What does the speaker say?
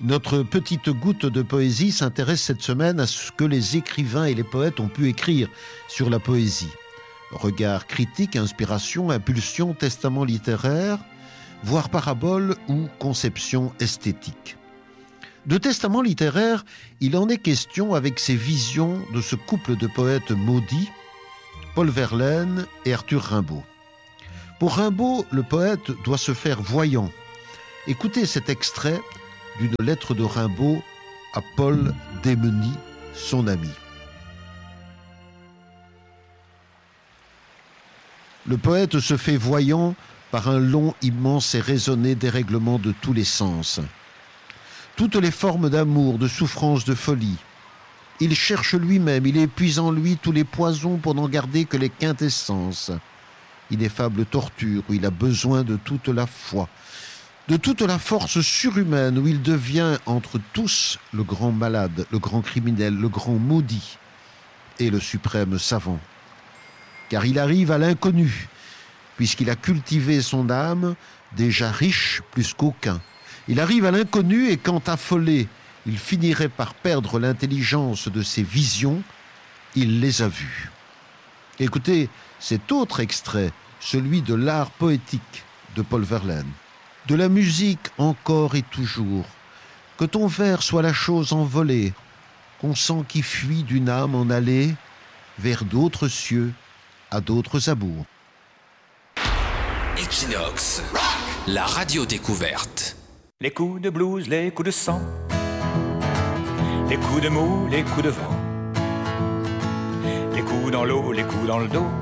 Notre petite goutte de poésie s'intéresse cette semaine à ce que les écrivains et les poètes ont pu écrire sur la poésie. Regard critique, inspiration, impulsion, testament littéraire, voire parabole ou conception esthétique. De testament littéraire, il en est question avec ces visions de ce couple de poètes maudits, Paul Verlaine et Arthur Rimbaud. Pour Rimbaud, le poète doit se faire voyant. Écoutez cet extrait d'une lettre de Rimbaud à Paul Démeny, son ami. Le poète se fait voyant par un long, immense et raisonné dérèglement de tous les sens. Toutes les formes d'amour, de souffrance, de folie. Il cherche lui-même, il épuise en lui tous les poisons pour n'en garder que les quintessences. Ineffable torture où il a besoin de toute la foi, de toute la force surhumaine où il devient entre tous le grand malade, le grand criminel, le grand maudit et le suprême savant. Car il arrive à l'inconnu, puisqu'il a cultivé son âme déjà riche plus qu'aucun. Il arrive à l'inconnu et quand affolé, il finirait par perdre l'intelligence de ses visions, il les a vues. Écoutez cet autre extrait, celui de l'art poétique de Paul Verlaine. De la musique encore et toujours, que ton vers soit la chose envolée, qu'on sent qui fuit d'une âme en allée vers d'autres cieux, à d'autres amours. Equinox, la radio découverte. Les coups de blues, les coups de sang, les coups de mou, les coups de vent, les coups dans l'eau, les coups dans le dos,